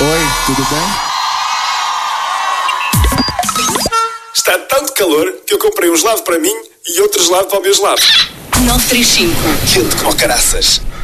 Oi, tudo bem? Está tanto calor que eu comprei um gelado para mim e outro gelado para o meu gelado. 935. Quente como caraças.